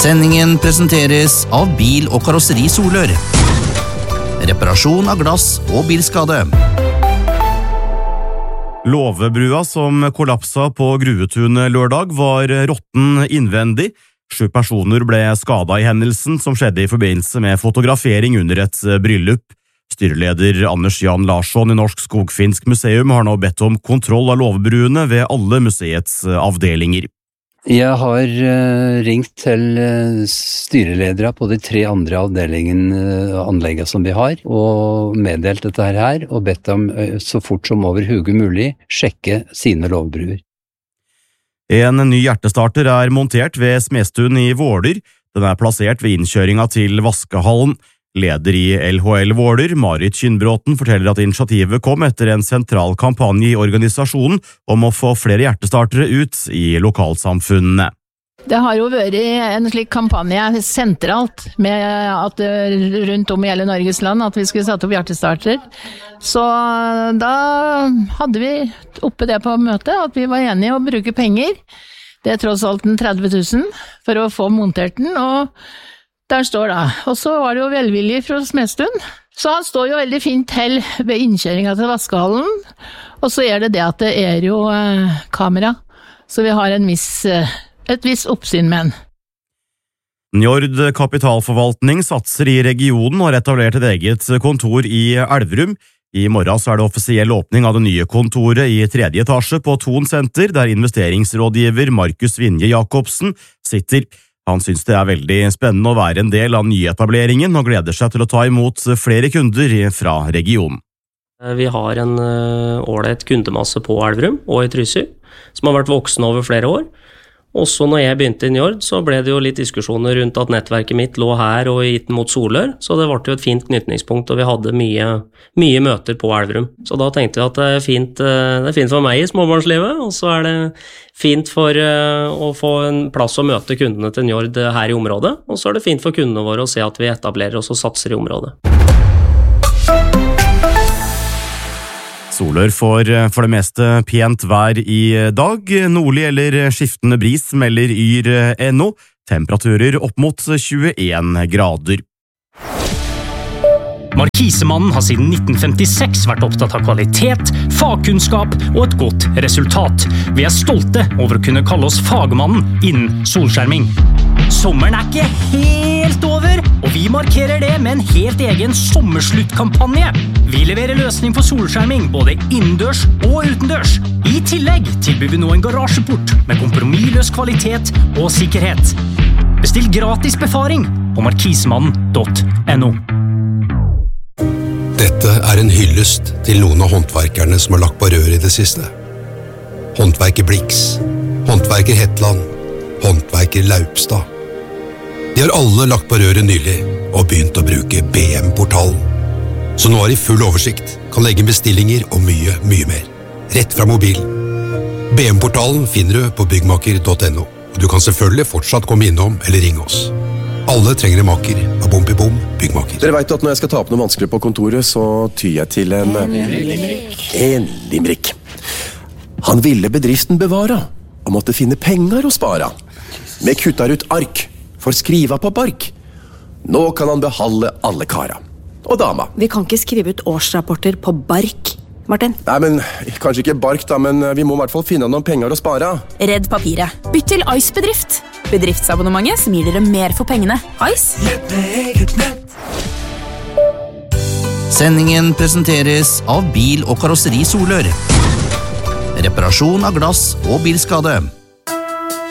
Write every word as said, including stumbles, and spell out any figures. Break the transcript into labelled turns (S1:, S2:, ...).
S1: Sendingen presenteres av Bil- og Karosseri Solør. Reparasjon av glass og bilskade.
S2: Låvebrua som kollapsa på Gruvetun lørdag var råtten innvendig. Sju personer ble skadet i hendelsen som skjedde i forbindelse med fotografering under et bryllup. Styreleder Anders Jan Larsson i Norsk Skogfinsk Museum har nå bedt om kontroll av låvebruene ved alle museets avdelinger.
S3: Jeg har ringt til styreledere på de tre andre avdelingene anleggene som vi har, og meddelt dette her, og bedt dem så fort som overhodet mulig sjekke sine låvebruer.
S2: En ny hjertestarter er montert ved Smestuen i Våler. Den er plassert ved innkjøringa til vaskehallen. Leder i L H L Våler, Marit Kynnbråten, forteller at initiativet kom etter en sentral kampanje i organisasjonen om å få flere hjertestartere ut i lokalsamfunnene.
S4: Det har jo vært en slik kampanje sentralt med at rundt om i hele Norges land at vi skulle sette opp hjertestarter. Så da hadde vi oppe det på møtet at vi var enige å bruke penger. Det er tross alt en tretti tusen for å få montert den, og der står det. Og så var det jo velvillig fra Smestuen. Så han står jo veldig fint til ved innkjøringa til vaskehallen. Og så er det det at det er jo eh, kamera, så vi har en viss, eh, et viss oppsyn med den.
S2: Njord Kapitalforvaltning satser i regionen og har etablert et eget kontor i Elverum. I morgen så er det offisiell åpning av det nye kontoret i tredje etasje på Thon Senter, der investeringsrådgiver Markus Vinje Jacobsen sitter. Han synes det er veldig spennende å være en del av nyetableringen og gleder seg til å ta imot flere kunder fra regionen.
S5: Vi har en ålreit kundemasse på Elverum og i Trysil, som har vært voksen over flere år. Også når jeg begynte i Njord, så ble det jo litt diskusjoner rundt at nettverket mitt lå her og gitt mot Solør, så det ble jo et fint knytningspunkt, og vi hadde mye, mye møter på Elverum. Så da tenkte vi at det er fint, det er fint for meg i småbarnslivet, og så er det fint for å få en plass å møte kundene til Njord her i området, og så er det fint for kundene våre å se at vi etablerer oss og satser i området.
S2: Solør får for det meste pent vær i dag. Nordlig eller skiftende bris melder yr.no. Temperaturer opp mot tjueen grader.
S6: Markisemannen har siden nitten femtiseks vært opptatt av kvalitet, fagkunnskap og et godt resultat. Vi er stolte over å kunne kalle oss fagmannen innen solskjerming. Sommeren er ikke helt over, og vi markerer det med en helt egen sommersluttkampanje. Vi leverer løsning for solskjerming både innendørs og utendørs. I tillegg tilbyr vi nå en garasjeport med kompromissløs kvalitet og sikkerhet. Bestill gratis befaring på markisemannen punktum no.
S7: Dette er en hyllest til noen av håndverkerne som har lagt på rør i det siste. Håndverker Blix, håndverker Hetland, håndverker Laupstad. De har alle lagt på røret nylig og begynt å bruke B M-portalen. Så nå har de full oversikt, kan legge bestillinger og mye, mye mer. Rett fra mobilen. B M-portalen finner du på byggmaker punktum no, og du kan selvfølgelig fortsatt komme innom eller ringe oss. Alle trenger en maker av bom i bom byggmaker.
S8: Dere vet at når jeg skal ta opp noe vanskelig på kontoret, så tyr jeg til en... En limerick. En limerick. Han ville bedriften bevare, og måtte finne penger å spare. Vi kuttar ut ark, for skriva på bark. Nå kan han beholde alle kara. Og dama.
S9: Vi kan ikke skrive ut årsrapporter på bark, Martin.
S8: Nei, men kanskje ikke bark da, men vi må i hvert fall finne noen penger å spare.
S10: Redd papiret. Bytt til Ice Bedrift. Bedriftsabonnementet som gir dere mer for pengene. Ice.
S1: Sendingen presenteres av Bil- og Karosseri Solør. Reparasjon av glass og bilskade.